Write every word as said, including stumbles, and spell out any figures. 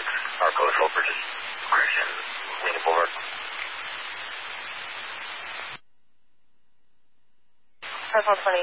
Our code over just Christian leaning forward. Purple twenty